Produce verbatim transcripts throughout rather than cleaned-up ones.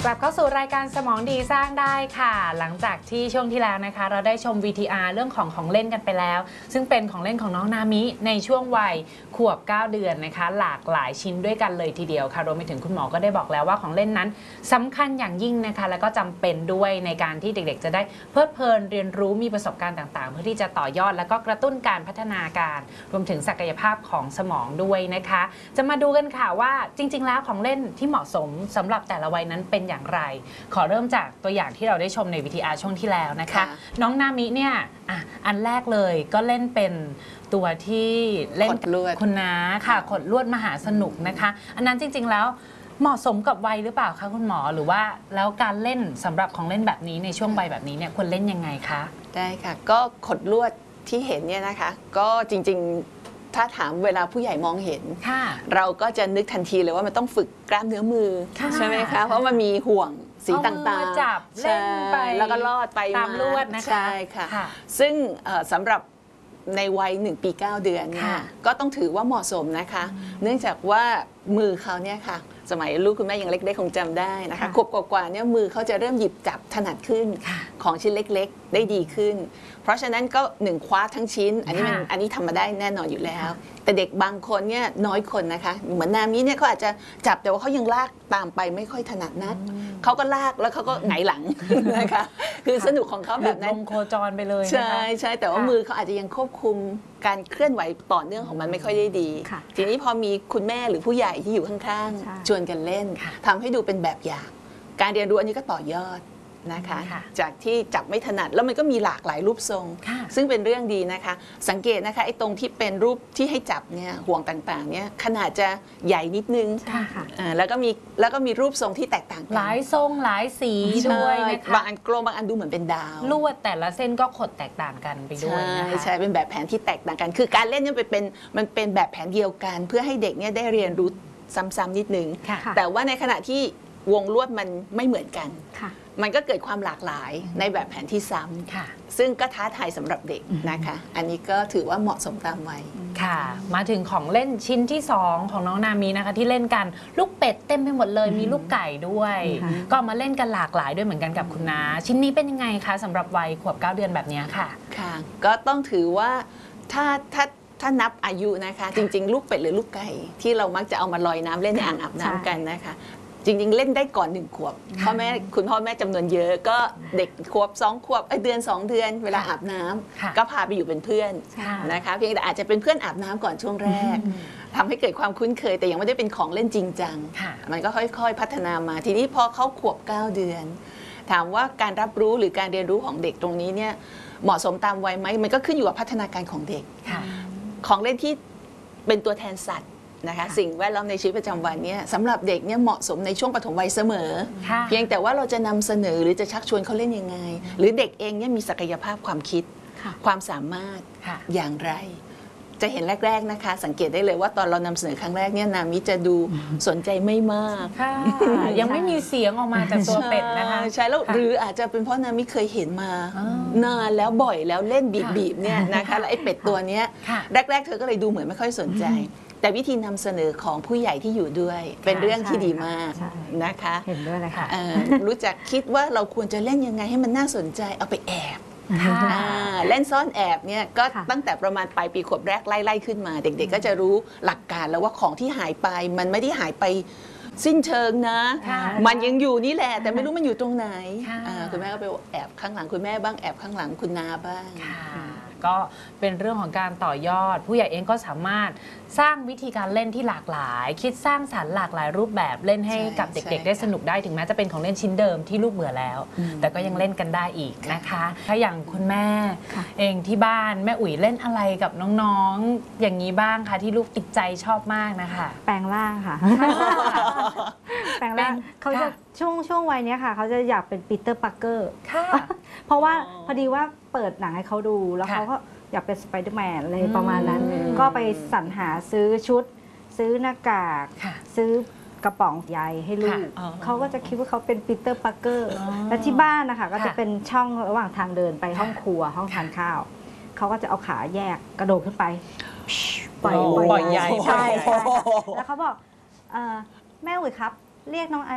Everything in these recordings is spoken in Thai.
กลับเข้าสู่รายการสมองดีสร้างได้ค่ะหลังจากที่ช่วงที่แล้วนะคะเราได้ชม วี ที อาร์ เรื่องของของเล่นกันไปแล้วซึ่งเป็นของเล่นของน้องนามิในช่วงวัยขวบเก้าเดือนนะคะหลากหลายชิ้นด้วยกันเลยทีเดียวค่ะรวมไปถึงคุณหมอก็ได้บอกแล้วว่าของเล่นนั้นสำคัญอย่างยิ่งนะคะแล้วก็จำเป็นด้วยในการที่เด็กๆจะได้เพลิดเพลินเรียนรู้มีประสบการณ์ต่างๆเพื่อที่จะต่อยอดแล้วก็กระตุ้นการพัฒนาการรวมถึงศักยภาพของสมองด้วยนะคะจะมาดูกันค่ะว่าจริงๆแล้วของเล่นที่เหมาะสมสำหรับแต่ละวัยนั้นเป็นอย่างไรขอเริ่มจากตัวอย่างที่เราได้ชมใน วี ที อาร์ ช่วงที่แล้วนะคะน้องนามิเนี่ยอ่ะอันแรกเลยก็เล่นเป็นตัวที่เล่นคุณน้าค่ะขดลวดมหาสนุกนะคะอันนั้นจริงๆแล้วเหมาะสมกับวัยหรือเปล่าคะคุณหมอหรือว่าแล้วการเล่นสำหรับของเล่นแบบนี้ในช่วงวัยแบบนี้เนี่ยควรเล่นยังไงคะได้ค่ะก็ขดลวดที่เห็นเนี่ยนะคะก็จริงๆถ้าถามเวลาผู้ใหญ่มองเห็นเราก็จะนึกทันทีเลยว่ามันต้องฝึกกล้ามเนื้อมือใช่ไหมคะเพราะมันมีห่วงสีต่างๆจับเล่นไปแล้วก็ลอดไปตามลวดนะคะใช่ค่ะซึ่งสำหรับในวัยหนึ่งปีเก้าเดือนเนี่ยก็ต้องถือว่าเหมาะสมนะคะเนื่องจากว่ามือเขาเนี่ยค่ะสมัยลูกคุณแม่ยังเล็กๆคงจำได้นะคะขวบกว่าๆเนี่ยมือเขาจะเริ่มหยิบจับถนัดขึ้นของชิ้นเล็กๆได้ดีขึ้นเพราะฉะนั้นก็หนึ่งคว้าทั้งชิ้นอันนี้มันอันนี้ทำมาได้แน่นอนอยู่แล้วแต่เด็กบางคนเนี่ยน้อยคนนะคะเหมือนนามิเนี่ยเขาอาจจะจับแต่ว่าเขายังลากตามไปไม่ค่อยถนัดนักเขาก็ลากแล้วเขาก็หงายหลังนะคะคือสนุกของเขาแบบนั้นลงโคจรไปเลยใช่ใช่แต่ว่ามือเขาอาจจะยังควบคุมการเคลื่อนไหวต่อเนื่องของมันไม่ค่อยได้ดีทีนี้พอมีคุณแม่หรือผู้ใหญ่ที่อยู่ข้างๆชวนกันเล่นทำให้ดูเป็นแบบอย่างการเรียนรู้อันนี้ก็ต่อยอดนะคะจากที่จับไม่ถนัดแล้วมันก็มีหลากหลายรูปทรงซึ่งเป็นเรื่องดีนะคะสังเกตนะคะไอ้ตรงที่เป็นรูปที่ให้จับเนี่ยห่วงต่างๆเนี่ยขนาดจะใหญ่นิดนึงแล้วก็มีแล้วก็มีรูปทรงที่แตกต่างกันหลายทรงหลายสีด้วยนะคะบางอันกลมบางอันดูเหมือนเป็นดาวลวดแต่ละเส้นก็ขดแตกต่างกันไปด้วยนะคะใช่เป็นแบบแผนที่แตกต่างกันคือการเล่นเนี่ยเป็นมันเป็นแบบแผนเดียวกันเพื่อให้เด็กเนี่ยได้เรียนรู้ซ้ำๆนิดนึงแต่ว่าในขณะที่วงลวดมันไม่เหมือนกันมันก็เกิดความหลากหลายในแบบแผนที่ซ้ำซึ่งก็ท้าทายสำหรับเด็กนะคะอันนี้ก็ถือว่าเหมาะสมตามวัยค่ะมาถึงของเล่นชิ้นที่สองของน้องนามีนะคะที่เล่นกันลูกเป็ดเต็มไปหมดเลยมีลูกไก่ด้วยก็มาเล่นกันหลากหลายด้วยเหมือนกันกับคุณน้าชิ้นนี้เป็นยังไงคะสำหรับวัยขวบเก้าเดือนแบบนี้ค่ะค่ะก็ต้องถือว่าถ้าถ้าถ้านับอายุนะคะจริงๆลูกเป็ดหรือลูกไก่ที่เรามักจะเอามาลอยน้ำเล่นในอ่างอาบน้ำกันนะคะจริงๆเล่นได้ก่อนหนึ่งขวบพ่อแม่คุณพ่อแม่จำนวนเยอะก็เด็กขวบสองขวบเดือนสองเดือนเวลาอาบน้ำก็พาไปอยู่เป็นเพื่อนนะคะเพียงแต่อาจจะเป็นเพื่อนอาบน้ำก่อนช่วงแรกทำให้เกิดความคุ้นเคยแต่ยังไม่ได้เป็นของเล่นจริงจังมันก็ค่อยๆพัฒนามาทีนี้พอเขาขวบเก้าเดือนถามว่าการรับรู้หรือการเรียนรู้ของเด็กตรงนี้เนี่ยเหมาะสมตามวัยไหมมันก็ขึ้นอยู่กับพัฒนาการของเด็กของเล่นที่เป็นตัวแทนสัตว์นะคะสิ่งแวดล้อมในชีวิตประจำวันนี้สำหรับเด็กเนี่ยเหมาะสมในช่วงปฐมวัยเสมอเพียงแต่ว่าเราจะนำเสนอหรือจะชักชวนเขาเล่นยังไงหรือเด็กเองเนี่ยมีศักยภาพความคิดความสามารถอย่างไรจะเห็นแรกๆนะคะสังเกตได้เลยว่าตอนเรานำเสนอครั้งแรกเนี่ยนามิจะดูสนใจไม่มากยังไม่มีเสียงออกมาจากตัวเป็ดนะคะใช่แล้วหรืออาจจะเป็นเพราะนามิเคยเห็นมานานแล้วบ่อยแล้วเล่นบีบๆเนี่ยนะคะแล้วไอ้เป็ดตัวเนี้ยแรกๆเธอก็เลยดูเหมือนไม่ค่อยสนใจแต่วิธีนำเสนอของผู้ใหญ่ที่อยู่ด้วยเป็นเรื่องที่ดีมากนะคะเห็นด้วยเลยค่ะรู้จักคิดว่าเราควรจะเล่นยังไงให้มันน่าสนใจเอาไปแอบเล่นซ่อนแอบเนี่ยก็ตั้งแต่ประมาณปลายปีขวบแรกไล่ๆขึ้นมาเด็กๆก็จะรู้หลักการแล้วว่าของที่หายไปมันไม่ได้หายไปสิ้นเชิงนะมันยังอยู่นี่แหละแต่ไม่รู้มันอยู่ตรงไหนคุณแม่ก็ไปแอบข้างหลังคุณแม่บ้างแอบข้างหลังคุณนาบ้างก็เป็นเรื่องของการต่อยอดผู้ใหญ่เองก็สามารถสร้างวิธีการเล่นที่หลากหลายคิดสร้างสรรค์หลากหลายรูปแบบเล่นให้กับเด็กๆได้สนุกได้ถึงแม้จะเป็นของเล่นชิ้นเดิมที่ลูกเบื่อแล้วแต่ก็ยังเล่นกันได้อีกนะคะถ้าอย่างคุณแม่เองที่บ้านแม่อุ๋ยเล่นอะไรกับน้องๆอย่างนี้บ้างคะที่ลูกติดใจชอบมากนะคะแปลงร่างค่ะแปลงร่างเขาจะช่วงช่วงวัยนี้ค่ะเขาจะอยากเป็นปีเตอร์ปาร์เกอร์เพราะว่าพอดีว่าเปิดหนังให้เขาดูแล้วเขาก็อยากเป็นสไปเดอร์แมนอะไรประมาณนั้นก็ไปสรรหาซื้อชุดซื้อหน้ากากซื้อกระป๋องใยให้ลูกเขาก็จะคิดว่าเขาเป็นปีเตอร์ปาร์เกอร์และที่บ้านนะคะก็จะเป็นช่องระหว่างทางเดินไปห้องครัวห้องทานข้าวเขาก็จะเอาขาแยกกระโดดขึ้นไปปล่อยปล่อยใยใช่แล้วเขาบอกแม่อุ๋ยครับเรียกน้องไอว่า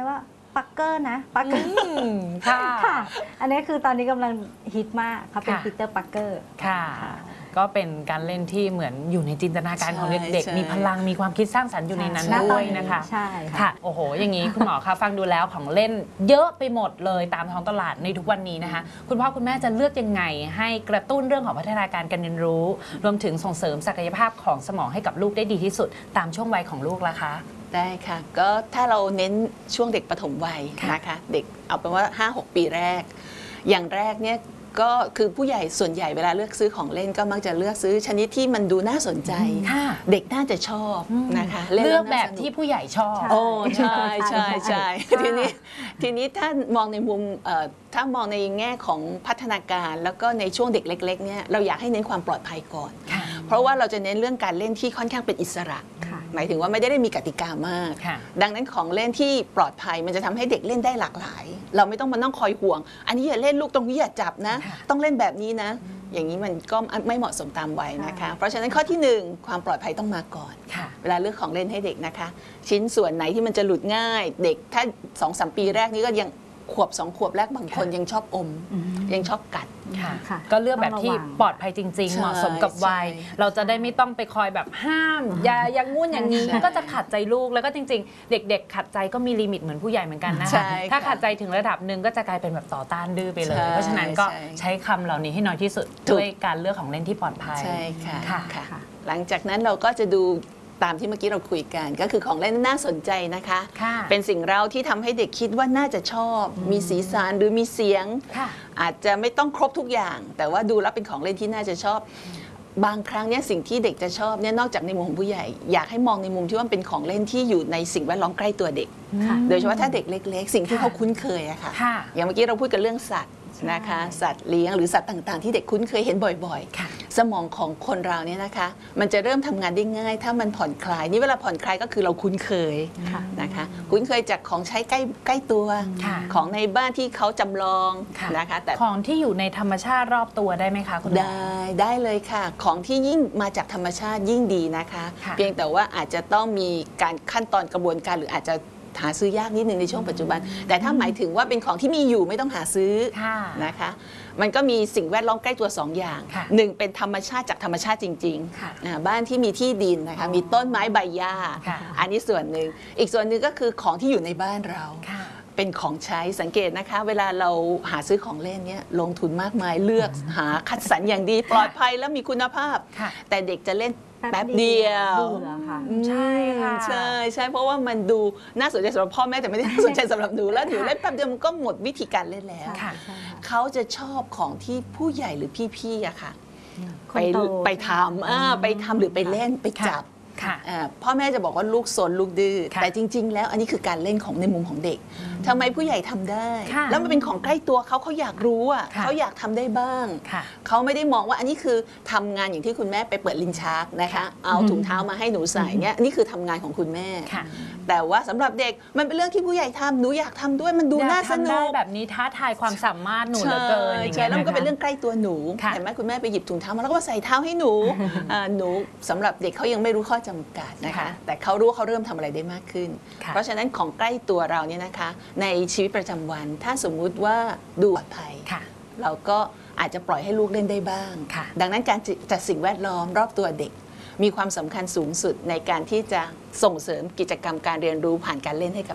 ปักเกอร์นะปักเกอร์อืมค่ะค่ะ อันนี้คือตอนนี้กำลังฮิตมากเขาเป็นค่ะปีเตอร์ปักเกอร์ค่ะ ก็เป็นการเล่นที่เหมือนอยู่ในจินตนาการของเด็กใช่ๆ มีพลังมีความคิดสร้างสรรค์อยู่ในนั้นณตด้อวยนะคะใช่ค่ะ โอ้โห อย่างนี้คุณหมอคะฟังดูแล้วของเล่นเยอะไปหมดเลยตามท้องตลาดในทุกวันนี้นะคะ คุณพ่อคุณแม่จะเลือกยังไงให้กระตุ้นเรื่องของพัฒนาการการเรียนรู้ รวมถึงส่งเสริมศักยภาพของสมองให้กับลูกได้ดีที่สุดตามช่วงวัยของลูกล่ะคะได้ค่ะ ก็ถ้าเราเน้นช่วงเด็กปฐมวัยค่ะนะคะ เด็กเอาเป็นว่า ห้าหก ปีแรก อย่างแรกเนี่ยก็คือผู้ใหญ่ส่วนใหญ่เวลาเลือกซื้อของเล่นก็มักจะเลือกซื้อชนิดที่มันดูน่าสนใจค่ะเด็กน่าจะชอบนะคะเลือกล้วแบน่าบสนุกที่ผู้ใหญ่ชอบใช่โอ้ใช่ใช่ใช่ค่ะทีนี้ทีนี้ถ้ามองในมุมเอ่อถ้ามองในแง่ของพัฒนาการแล้วก็ในช่วงเด็กเล็กๆเนี่ยเราอยากให้เน้นความปลอดภัยก่อนค่ะเพราะว่าเราจะเน้นเรื่องการเล่นที่ค่อนข้างเป็นอิสระค่ะหมายถึงว่าไม่ได้มีกติกามากค่ะดังนั้นของเล่นที่ปลอดภัยมันจะทำให้เด็กเล่นได้หลากหลาย เราไม่ต้องมานั่งคอยห่วง อันนี้อย่าเล่นลูกตรงนี้อย่าจับนะค่ะต้องเล่นแบบนี้นะ อย่างนี้มันก็ไม่เหมาะสมตามวัยนะคะ เพราะฉะนั้นข้อที่หนึ่งความปลอดภัยต้องมาก่อนค่ะเวลาเลือกของเล่นให้เด็กนะคะ ชิ้นส่วนไหนที่มันจะหลุดง่าย เด็กถ้าสองสามปีแรกนี้ก็ยังขวบสองขวบแรกบางคนค่ะยังชอบอม ยังชอบกัดค่ะค่ะก็เลือกแบบที่ต้องระวังปลอดภัยจริงใช่ๆ เหมาะสมกับวัยใช่เราจะได้ไม่ต้องไปคอยแบบห้าม อย่าอย่างงู้นอย่างนี้ใช่ก็จะขัดใจลูกแล้วก็จริง ๆ เด็ก ๆ ขัดใจก็มีลิมิตเหมือนผู้ใหญ่เหมือนกันนะใช่คะค่ะถ้าขัดใจถึงระดับหนึ่งก็จะกลายเป็นแบบต่อต้านดื้อไปเลยใช่เพราะฉะนั้นก็ใช่ใช้คำเหล่านี้ให้น้อยที่สุดถูกด้วยการเลือกของเล่นที่ปลอดภัยใช่ค่ะค่ะค่ะ หลังจากนั้นเราก็จะดูตามที่เมื่อกี้เราคุยกัน ก็คือของเล่นน่าสนใจนะคะค่ะเป็นสิ่งเราที่ทำให้เด็กคิดว่าน่าจะชอบ มีสีสันหรือมีเสียงค่ะอาจจะไม่ต้องครบทุกอย่าง แต่ว่าดูแล้วเป็นของเล่นที่น่าจะชอบ บางครั้งเนี่ยสิ่งที่เด็กจะชอบเนี่ยนอกจากในมุมของผู้ใหญ่ อยากให้มองในมุมที่ว่ามันเป็นของเล่นที่อยู่ในสิ่งแวดล้อมใกล้ตัวเด็กค่ะโดยเฉพาะถ้าเด็กเล็ก ๆ สิ่งที่ค่ะเขาคุ้นเคยอะค่ะค่ะอย่างเมื่อกี้เราพูดกันเรื่องสัตว์นะคะ สัตว์เลี้ยงหรือสัตว์ต่างๆ ที่เด็กคุ้นเคยเห็นบ่อยค่ะๆ สมองของคนเราเนี่ยนะคะ มันจะเริ่มทำงานได้ง่าย ถ้ามันผ่อนคลาย นี่เวลาผ่อนคลายก็คือเราคุ้นเคยค่ะนะคะ คุ้นเคยจากของใช้ใกล้ใกล้ตัวค่ะของในบ้านที่เขาจำลองค่ะนะคะ แต่ของที่อยู่ในธรรมชาติรอบตัวได้ไหมคะคุณหมอได้ได้เลยค่ะ ของที่ยิ่งมาจากธรรมชาติยิ่งดีนะคะค่ะเพียงแต่ว่าอาจจะต้องมีการขั้นตอนกระบวนการหรืออาจจะหาซื้อยากนิดนึงในช่วงปัจจุบัน แต่ถ้าหมายถึงว่าเป็นของที่มีอยู่ไม่ต้องหาซื้อค่ะนะคะ มันก็มีสิ่งแวดล้อมใกล้ตัวสองอย่างค่ะหนึ่งเป็นธรรมชาติจากธรรมชาติจริงค่ะๆอ่าบ้านที่มีที่ดินนะคะอ๋อมีต้นไม้ใบหญ้าค่ะอันนี้ส่วนหนึ่งอีกส่วนหนึ่งก็คือของที่อยู่ในบ้านเราค่ะเป็นของใช้สังเกตนะคะ เวลาเราหาซื้อของเล่นเนี่ยลงทุนมากมายเลือกหาคัดสรรอย่างดีปลอดภัยและมีคุณภาพค่ะแต่เด็กจะเล่นแป๊บเดียวเบื่อค่ะใช่ค่ะใช่ใช่เพราะว่ามันดูน่าสนใจสำหรับพ่อแม่แต่ไม่ได้น่าสนใจสำหรับหนูแล้วหนูเล่นแป๊บเดียวมันก็หมดวิธีการเล่นแล้วค่ะใช่ค่ะเขาจะชอบของที่ผู้ใหญ่หรือพี่ๆอะค่ะคไปนโตไปทำอ่าไปทำหรือไปเล่นไปจับค่ะอ่าพ่อแม่จะบอกว่าลูกซนลูกดื้อค่ะแต่จริง ๆ แล้วอันนี้คือการเล่นของในมุมของเด็กทำไมผู้ใหญ่ทำได้ค่ะแล้วมันเป็นของใกล้ตัวเขาเขาอยากรู้อ่ะค่ะเขาอยากทำได้บ้างค่ะเขาไม่ได้มองว่าอันนี้คือทำงานอย่างที่คุณแม่ไปเปิดลิ้นชักนะคะ เอาถุงเท้ามาให้หนูใส่เนี่ยนี่คือทำงานของคุณแม่ค่ะแต่ว่าสำหรับเด็กมันเป็นเรื่องที่ผู้ใหญ่ทำหนูอยากทำด้วยมันดูอยากน่าสทำนุได้กแบบนี้ท้าทายความสามารถหนูเหลือเกินอย่างใช่เงี้ยแล้วมันก็เป็นเรื่องะคะใกล้ตัวหนูค่ะเห็นไหมคุณแม่ไปหยิบถุงเท้ามาแล้วก็มาใส่เท้าให้หนูอ่าหนูสำหรับเด็กเขายังไม่รู้ข้อจำกัดนะคะค่ะแต่เขารู้ว่าเขาเริ่มทำอะไรได้มากขึ้นค่ะเพราะฉะนั้นของใกล้ตัวเราเนี่ยนะคะ ในชีวิตประจำวัน ถ้าสมมุติว่าดูปลอดภัยค่ะเราก็อาจจะปล่อยให้ลูกเล่นได้บ้างค่ะดังนั้นการจัดสิ่งแวดล้อมรอบตัวเด็ก มีความสำคัญสูงสุดในการที่จะส่งเสริมกิจกรรมการเรียนรู้ผ่านการเล่นให้กับ